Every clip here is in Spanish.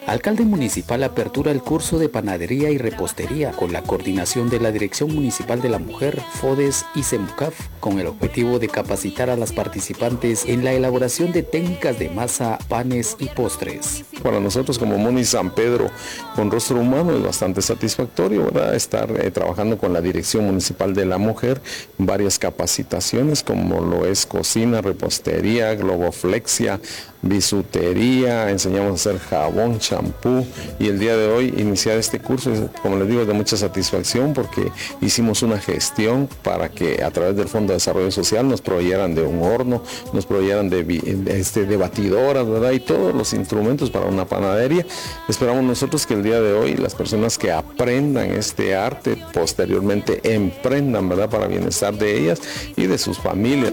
Alcalde municipal apertura el curso de panadería y repostería con la coordinación de la Dirección Municipal de la Mujer, FODES y CEMUCAF, con el objetivo de capacitar a las participantes en la elaboración de técnicas de masa, panes y postres. Para nosotros como Muni San Pedro con rostro humano es bastante satisfactorio, ¿verdad? Estar trabajando con la Dirección Municipal de la Mujer, varias capacitaciones como lo es cocina, repostería, globoflexia, bisutería, enseñamos a hacer jabón, champú, y el día de hoy iniciar este curso es, como les digo, de mucha satisfacción porque hicimos una gestión para que a través del Fondo de Desarrollo Social nos proveyeran de un horno, nos proveyeran de batidoras, ¿verdad? Y todos los instrumentos para una panadería. Esperamos nosotros que el día de hoy las personas que aprendan este arte posteriormente emprendan, ¿verdad? Para bienestar de ellas y de sus familias.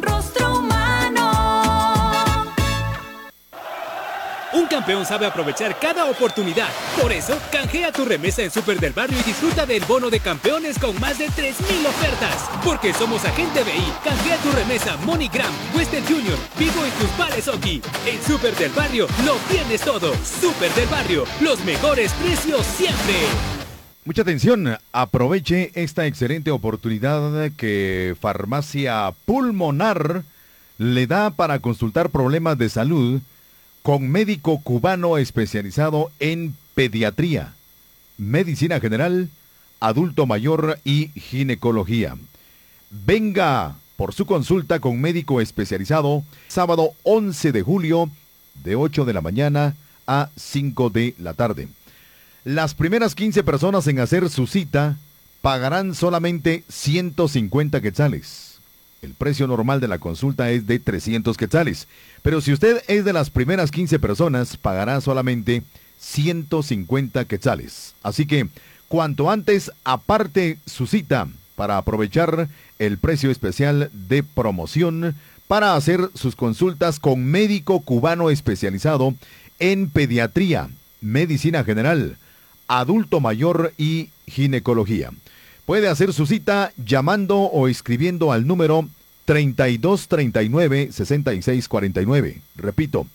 Un campeón sabe aprovechar cada oportunidad. Por eso, canjea tu remesa en Super del Barrio y disfruta del bono de campeones con más de 3,000 ofertas. Porque somos Agente BI. Canjea tu remesa MoneyGram, Western Junior, Vivo y tus pares Oki. En Super del Barrio lo tienes todo. Super del Barrio, los mejores precios siempre. Mucha atención, aproveche esta excelente oportunidad que Farmacia Pulmonar le da para consultar problemas de salud con médico cubano especializado en pediatría, medicina general, adulto mayor y ginecología. Venga por su consulta con médico especializado sábado 11 de julio de 8 de la mañana a 5 de la tarde. Las primeras 15 personas en hacer su cita pagarán solamente 150 quetzales. El precio normal de la consulta es de 300 quetzales. Pero si usted es de las primeras 15 personas, pagará solamente 150 quetzales. Así que, cuanto antes aparte su cita para aprovechar el precio especial de promoción para hacer sus consultas con médico cubano especializado en pediatría, medicina general, adulto mayor y ginecología. Puede hacer su cita llamando o escribiendo al número 3239-6649. Repito,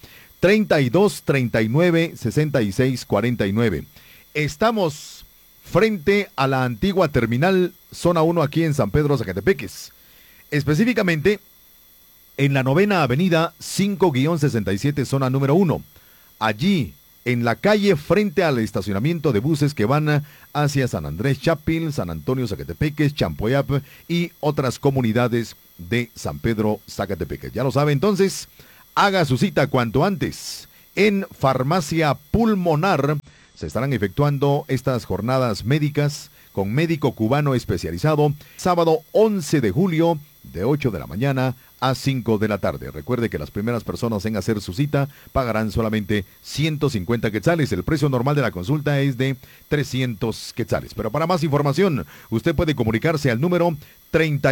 3239-6649. Estamos frente a la antigua terminal Zona 1 aquí en San Pedro, Zacatepeques. Específicamente en la 9ª Avenida 5-67, zona número 1. Allí, en la calle frente al estacionamiento de buses que van hacia San Andrés Chapil, San Antonio Zacatepeques, Champoyap y otras comunidades de San Pedro Zacatepeques. Ya lo sabe, entonces, haga su cita cuanto antes. En Farmacia Pulmonar se estarán efectuando estas jornadas médicas con médico cubano especializado sábado 11 de julio de 8 de la mañana a 5 de la tarde. Recuerde que las primeras personas en hacer su cita pagarán solamente 150 quetzales. El precio normal de la consulta es de 300 quetzales. Pero para más información, usted puede comunicarse al número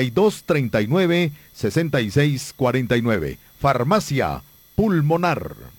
3239-6649. Farmacia Pulmonar.